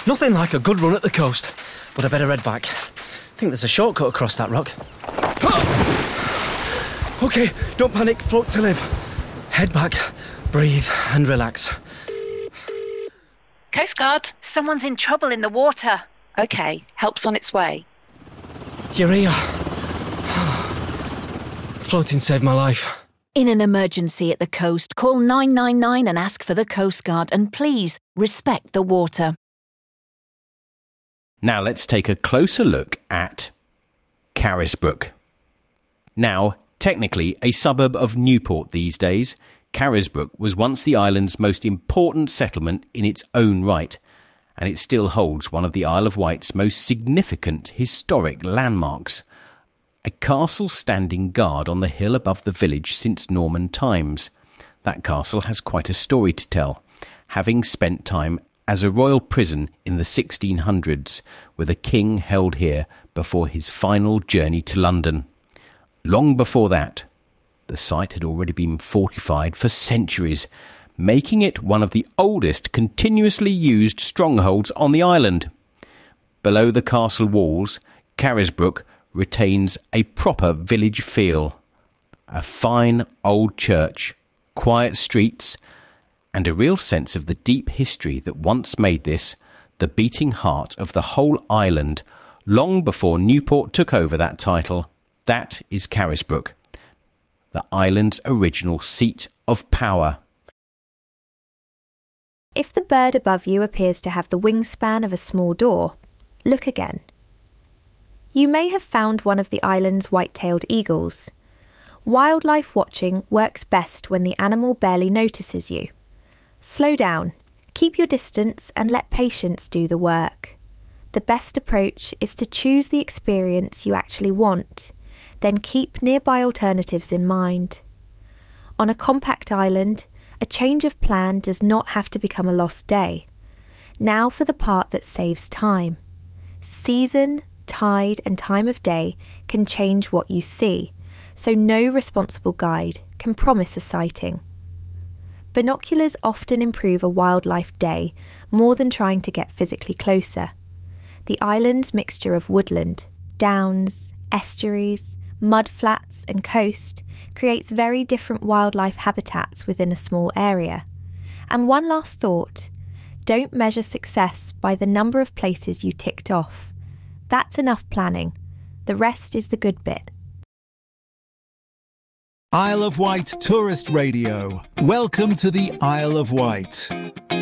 Nothing like a good run at the coast, but I better head back. I think there's a shortcut across that rock. OK, don't panic, float to live. Head back, breathe and relax. Coast Guard. Someone's in trouble in the water. OK, help's on its way. You're here. Floating saved my life. In an emergency at the coast, call 999 and ask for the Coast Guard, and please respect the water. Now let's take a closer look at Carisbrooke. Now, technically a suburb of Newport these days, Carisbrooke was once the island's most important settlement in its own right, and it still holds one of the Isle of Wight's most significant historic landmarks. A castle standing guard on the hill above the village since Norman times. That castle has quite a story to tell, having spent time as a royal prison in the 1600s, with a king held here before his final journey to London. Long before that, the site had already been fortified for centuries, making it one of the oldest continuously used strongholds on the island. Below the castle walls, Carisbrooke retains a proper village feel. A fine old church, quiet streets, and a real sense of the deep history that once made this the beating heart of the whole island, long before Newport took over that title. That is Carisbrooke, the island's original seat of power. If the bird above you appears to have the wingspan of a small door, look again. You may have found one of the island's white-tailed eagles. Wildlife watching works best when the animal barely notices you. Slow down, keep your distance, and let patience do the work. The best approach is to choose the experience you actually want, then keep nearby alternatives in mind. On a compact island, a change of plan does not have to become a lost day. Now for the part that saves time. Season, tide, and time of day can change what you see, so no responsible guide can promise a sighting. Binoculars often improve a wildlife day more than trying to get physically closer. The island's mixture of woodland, downs, estuaries, mudflats and coast creates very different wildlife habitats within a small area. And one last thought, don't measure success by the number of places you ticked off. That's enough planning. The rest is the good bit. Isle of Wight Tourist Radio. Welcome to the Isle of Wight.